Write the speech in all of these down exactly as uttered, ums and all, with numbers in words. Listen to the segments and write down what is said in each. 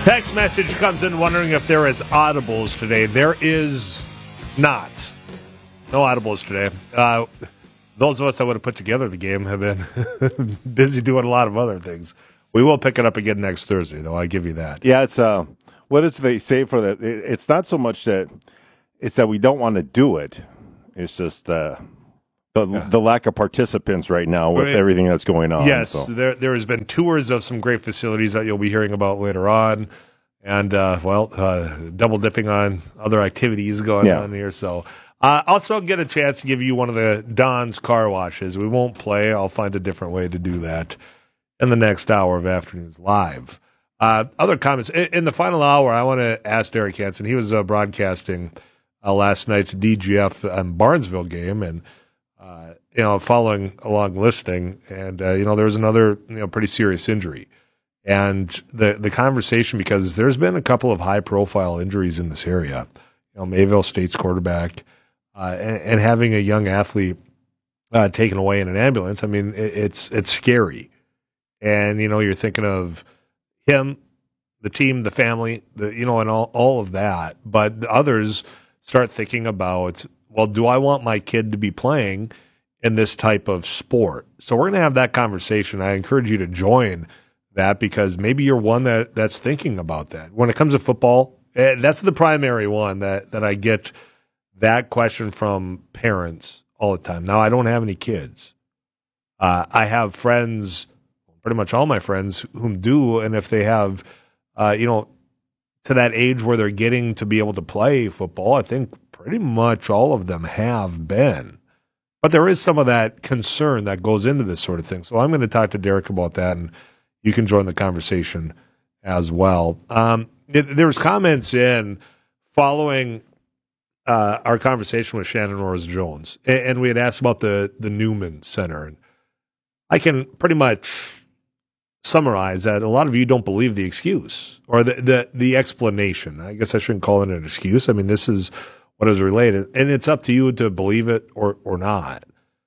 Text message comes in wondering if there is audibles today. There is not. No audibles today. Uh, those of us that would have put together the game have been busy doing a lot of other things. We will pick it up again next Thursday, though. I give you that. Yeah, it's uh, what does they say for that? It's not so much that it's that we don't want to do it. It's just uh, the yeah. the lack of participants right now with right. everything that's going on. Yes, so. there there has been tours of some great facilities that you'll be hearing about later on, and uh, well, uh, double dipping on other activities going yeah. on here. So. Uh, also get a chance to give you one of the Don's car washes. We won't play. I'll find a different way to do that in the next hour of Afternoons Live. Uh, other comments. In, in the final hour, I want to ask Derek Hansen. He was uh, broadcasting uh, last night's D G F and Barnesville game and, uh, you know, following along listening. And, uh, you know, there was another, you know, pretty serious injury. And the, the conversation, because there's been a couple of high-profile injuries in this area. You know, Mayville State's quarterback. Uh, and, and having a young athlete uh, taken away in an ambulance, I mean, it, it's it's scary. And, you know, you're thinking of him, the team, the family, the you know, and all, all of that. But others start thinking about, well, do I want my kid to be playing in this type of sport? So we're going to have that conversation. I encourage you to join that because maybe you're one that, that's thinking about that. When it comes to football, that's the primary one that, that I get that question from parents all the time. Now, I don't have any kids. Uh, I have friends, pretty much all my friends, whom do, and if they have, uh, you know, to that age where they're getting to be able to play football, I think pretty much all of them have been. But there is some of that concern that goes into this sort of thing. So I'm going to talk to Derek about that, and you can join the conversation as well. Um, it, there's comments in following Uh, our conversation with Shannon Norris-Jones, and, and we had asked about the, the Newman Center. And I can pretty much summarize that a lot of you don't believe the excuse or the, the, the explanation. I guess I shouldn't call it an excuse. I mean, this is what is related, and it's up to you to believe it or, or not.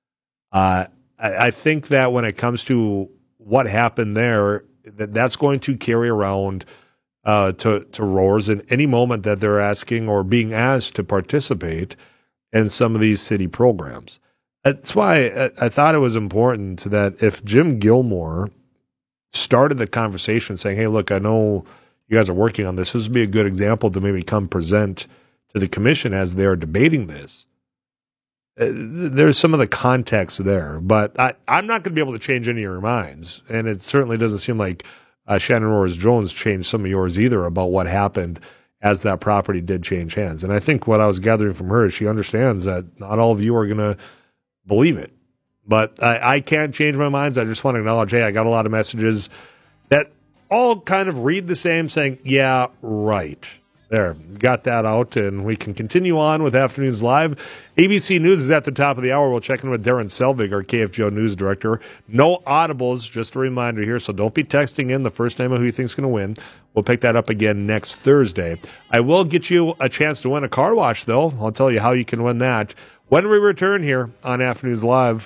Uh, I, I think that when it comes to what happened there, that that's going to carry around Uh, to, to Roars in any moment that they're asking or being asked to participate in some of these city programs. That's why I, I thought it was important that if Jim Gilmore started the conversation saying, hey, look, I know you guys are working on this. This would be a good example to maybe come present to the commission as they're debating this. Uh, there's some of the context there, but I, I'm not going to be able to change any of your minds, and it certainly doesn't seem like Uh, Shannon Norris-Jones changed some of yours either about what happened as that property did change hands. And I think what I was gathering from her is she understands that not all of you are going to believe it. But I, I can't change my minds. I just want to acknowledge, hey, I got a lot of messages that all kind of read the same saying, yeah, right. There, got that out, and we can continue on with Afternoons Live. A B C News is at the top of the hour. We'll check in with Darren Selvig, our K F G O News Director. No audibles, just a reminder here, so don't be texting in the first name of who you think is going to win. We'll pick that up again next Thursday. I will get you a chance to win a car wash, though. I'll tell you how you can win that when we return here on Afternoons Live.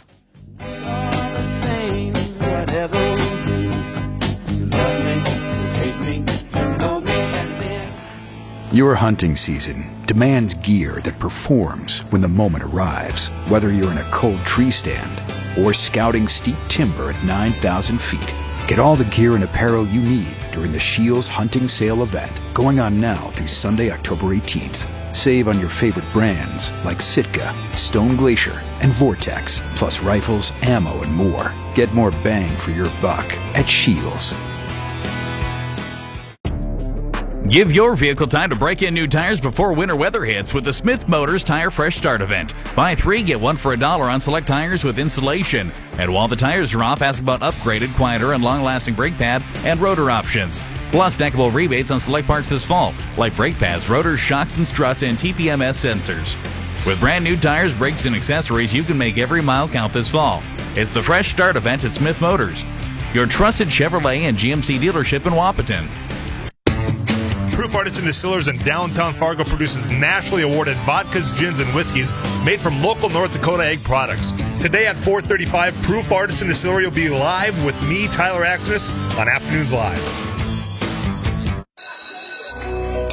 Your hunting season demands gear that performs when the moment arrives. Whether you're in a cold tree stand or scouting steep timber at nine thousand feet, get all the gear and apparel you need during the Scheels Hunting Sale event going on now through Sunday, October eighteenth. Save on your favorite brands like Sitka, Stone Glacier, and Vortex, plus rifles, ammo, and more. Get more bang for your buck at Scheels. Give your vehicle time to break in new tires before winter weather hits with the Smith Motors Tire Fresh Start event. Buy three, get one for a dollar on select tires with installation. And while the tires are off, ask about upgraded, quieter, and long-lasting brake pad and rotor options. Plus, stackable rebates on select parts this fall, like brake pads, rotors, shocks and struts, and T P M S sensors. With brand new tires, brakes, and accessories, you can make every mile count this fall. It's the Fresh Start event at Smith Motors, your trusted Chevrolet and G M C dealership in Wapaton. Proof Artisan Distillers in downtown Fargo produces nationally awarded vodkas, gins, and whiskeys made from local North Dakota egg products. Today at four thirty-five, Proof Artisan Distillery will be live with me, Tyler Axness, on Afternoons Live.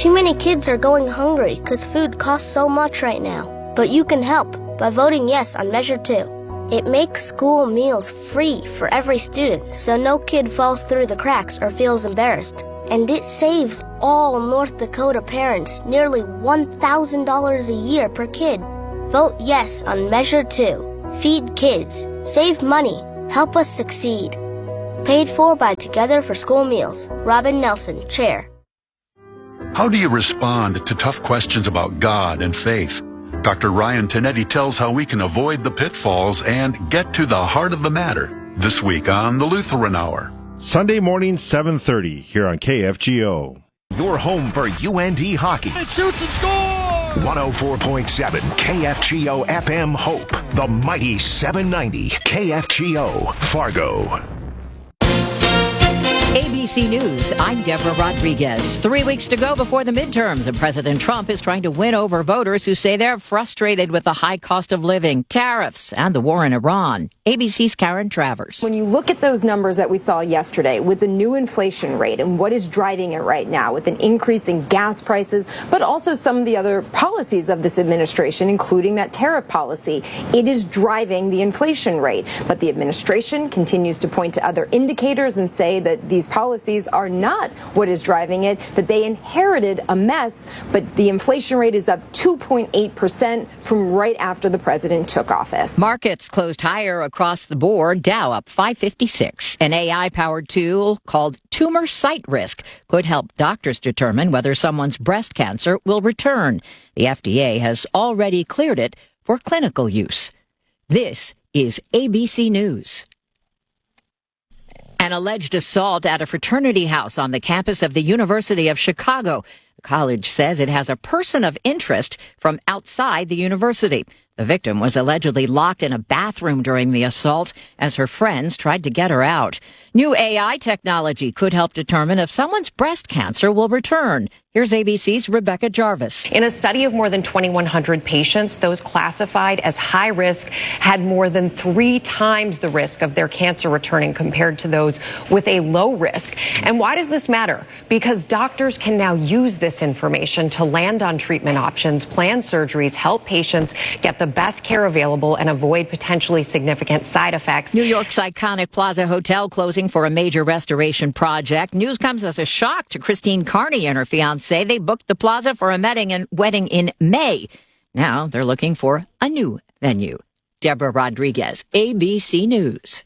Too many kids are going hungry because food costs so much right now. But you can help by voting yes on Measure two. It makes school meals free for every student so no kid falls through the cracks or feels embarrassed. And it saves all North Dakota parents nearly one thousand dollars a year per kid. Vote yes on Measure two. Feed kids. Save money. Help us succeed. Paid for by Together for School Meals. Robin Nelson, Chair. How do you respond to tough questions about God and faith? Doctor Ryan Tinetti tells how we can avoid the pitfalls and get to the heart of the matter this week on the Lutheran Hour. Sunday morning, seven thirty, here on K F G O. Your home for U N D hockey. It shoots and scores! one oh four point seven K F G O F M Hope. The mighty seven ninety K F G O Fargo. A B C News, I'm Deborah Rodriguez. Three weeks to go before the midterms, and President Trump is trying to win over voters who say they're frustrated with the high cost of living, tariffs, and the war in Iran. A B C's Karen Travers. When you look at those numbers that we saw yesterday with the new inflation rate and what is driving it right now with an increase in gas prices, but also some of the other policies of this administration, including that tariff policy, it is driving the inflation rate. But the administration continues to point to other indicators and say that these policies are not what is driving it, that they inherited a mess, but the inflation rate is up two point eight percent from right after the president took office. Markets closed higher across the board. Dow up five fifty-six. An A I-powered tool called Tumor Site Risk could help doctors determine whether someone's breast cancer will return. The F D A has already cleared it for clinical use. This is A B C News. An alleged assault at a fraternity house on the campus of the University of Chicago. The college says it has a person of interest from outside the university. The victim was allegedly locked in a bathroom during the assault as her friends tried to get her out. New A I technology could help determine if someone's breast cancer will return. Here's A B C's Rebecca Jarvis. In a study of more than twenty-one hundred patients, those classified as high risk had more than three times the risk of their cancer returning compared to those with a low risk. And why does this matter? Because doctors can now use this information to land on treatment options, plan surgeries, help patients get the best care available, and avoid potentially significant side effects. New York's iconic Plaza Hotel closing for a major restoration project. News comes as a shock to Christine Carney and her fiancé. They booked the Plaza for a wedding in May. Now they're looking for a new venue. Deborah Rodriguez, A B C News.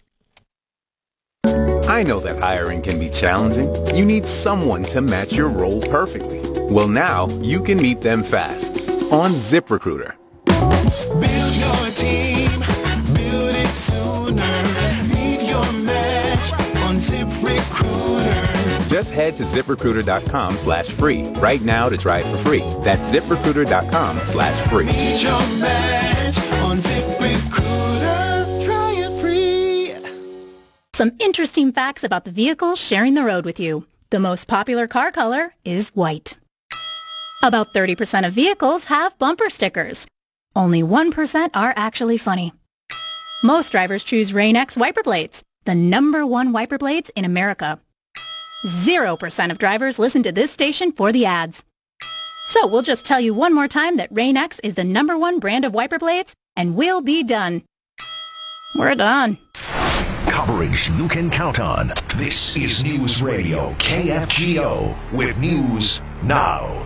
I know that hiring can be challenging. You need someone to match your role perfectly. Well, now you can meet them fast on ZipRecruiter. Build your team, build it sooner. Meet your match on ZipRecruiter. Just head to ZipRecruiter.com slash free right now to try it for free. That's ZipRecruiter.com slash free. Meet your match on ZipRecruiter. Try it free. Some interesting facts about the vehicles sharing the road with you. The most popular car color is white. About thirty percent of vehicles have bumper stickers. Only one percent are actually funny. Most drivers choose Rain-X wiper blades, the number one wiper blades in America. Zero percent of drivers listen to this station for the ads. So we'll just tell you one more time that Rain-X is the number one brand of wiper blades, and we'll be done. We're done. Coverage you can count on. This is News Radio K F G O with News Now.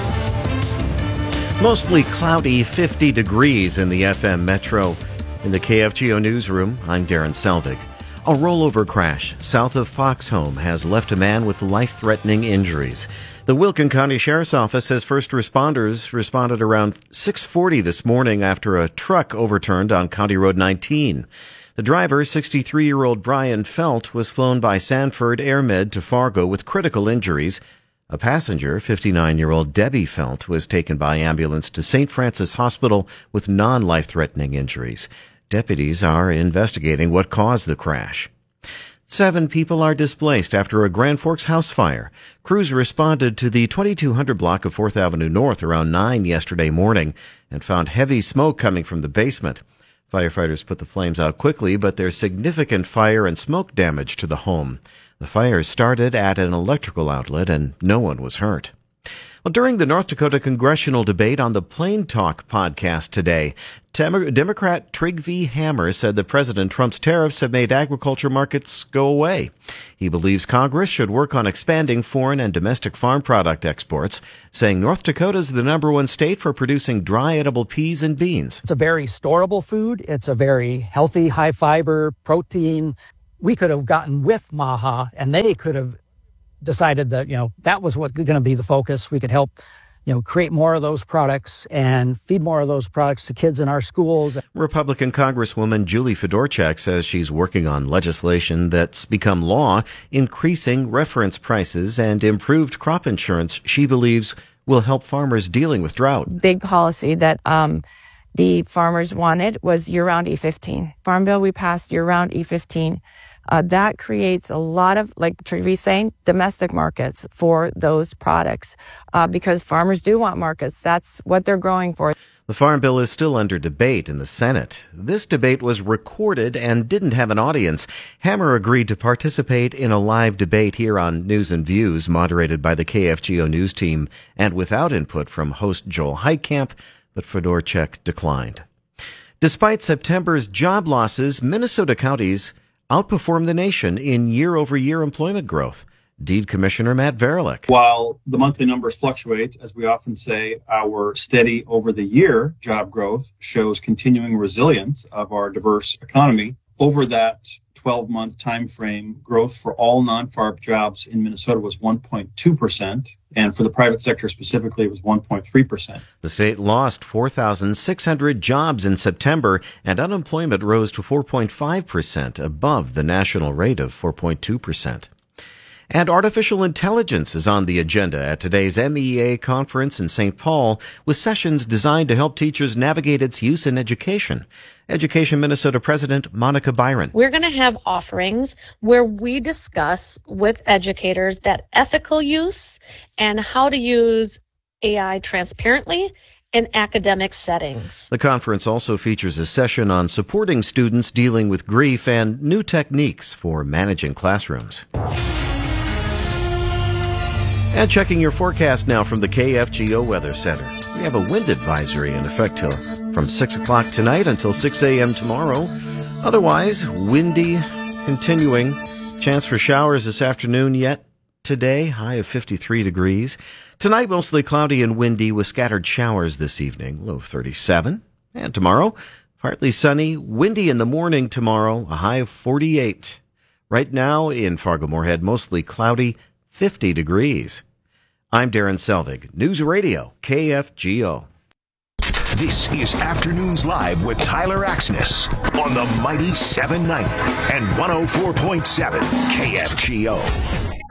Mostly cloudy, fifty degrees in the F M Metro. In the K F G O newsroom, I'm Darren Selvig. A rollover crash south of Foxhome has left a man with life-threatening injuries. The Wilkin County Sheriff's Office says first responders responded around six forty this morning after a truck overturned on County Road nineteen. The driver, sixty-three-year-old Brian Felt, was flown by Sanford AirMed to Fargo with critical injuries. A passenger, fifty-nine-year-old Debbie Felt, was taken by ambulance to Saint Francis Hospital with non-life-threatening injuries. Deputies are investigating what caused the crash. Seven people are displaced after a Grand Forks house fire. Crews responded to the twenty-two hundred block of fourth Avenue North around nine yesterday morning and found heavy smoke coming from the basement. Firefighters put the flames out quickly, but there's significant fire and smoke damage to the home. The fire started at an electrical outlet and no one was hurt. Well, during the North Dakota congressional debate on the Plain Talk podcast today, Tem- Democrat Trygve Hammer said that President Trump's tariffs have made agriculture markets go away. He believes Congress should work on expanding foreign and domestic farm product exports, saying North Dakota is the number one state for producing dry edible peas and beans. It's a very storable food. It's a very healthy, high fiber, protein. We could have gotten with MAHA, and they could have decided that, you know, that was what's going to be the focus. We could help, you know, create more of those products and feed more of those products to kids in our schools. Republican Congresswoman Julie Fedorchak says she's working on legislation that's become law, increasing reference prices and improved crop insurance she believes will help farmers dealing with drought. Big policy that um, the farmers wanted was year-round E fifteen. Farm Bill we passed year-round E fifteen. Uh, that creates a lot of, like Trygve's saying, domestic markets for those products uh, because farmers do want markets. That's what they're growing for. The Farm Bill is still under debate in the Senate. This debate was recorded and didn't have an audience. Hammer agreed to participate in a live debate here on News and Views, moderated by the K F G O News team, and without input from host Joel Heitkamp, but Fedorchak declined. Despite September's job losses, Minnesota counties outperformed the nation in year-over-year employment growth. Deed Commissioner Matt Verelik. While the monthly numbers fluctuate, as we often say, our steady over-the-year job growth shows continuing resilience of our diverse economy. Over that twelve-month time frame, growth for all non-farm jobs in Minnesota was one point two percent, and for the private sector specifically, it was one point three percent. The state lost four thousand six hundred jobs in September, and unemployment rose to four point five percent, above the national rate of four point two percent. And artificial intelligence is on the agenda at today's M E A conference in Saint Paul, with sessions designed to help teachers navigate its use in education. Education Minnesota President Monica Byron. We're going to have offerings where we discuss with educators that ethical use and how to use A I transparently in academic settings. The conference also features a session on supporting students dealing with grief and new techniques for managing classrooms. And checking your forecast now from the K F G O Weather Center. We have a wind advisory in effect till from six o'clock tonight until six a.m. tomorrow. Otherwise, windy, continuing. Chance for showers this afternoon yet today, high of fifty-three degrees. Tonight, mostly cloudy and windy with scattered showers this evening, low of thirty-seven. And tomorrow, partly sunny, windy in the morning tomorrow, a high of forty-eight. Right now in Fargo-Moorhead, mostly cloudy, fifty degrees. I'm Darren Selvig, News Radio, K F G O. This is Afternoons Live with Tyler Axness on the mighty seven ninety and one oh four point seven K F G O.